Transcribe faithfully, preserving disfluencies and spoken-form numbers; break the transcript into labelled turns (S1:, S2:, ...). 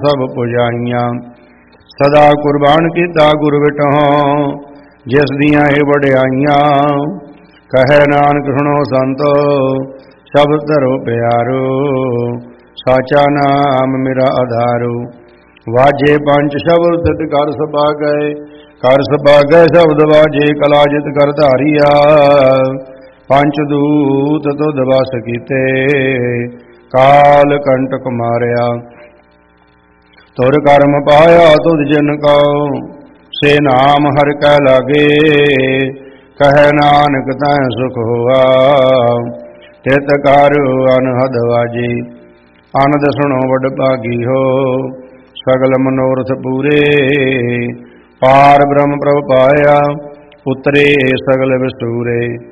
S1: सब पुजाइयां। सदा कुर्बान कीता गुर विटहों जिस दियां हे वड्याइयां। कहे नानक सुनो संतो शब्द धरो प्यारो। साचा नाम मेरा आधारो। वाजे पंच शब्द तित कर सभा गए। कर सभा गए शब्द वाजे कला जित कर धारिया। पंच दूत तुध बस कीते काल कंटक मारिया। तुर कर्म पाया तुध जिन कौ से नाम हर कै लागे। कहे नानक तै सुख होआ तित कर अनहद वाजी। आनंद सुनो वड भागी हो सगल मनोरथ पूरे। पार ब्रह्म प्रभ पाया उतरे सगल विस्तूरे।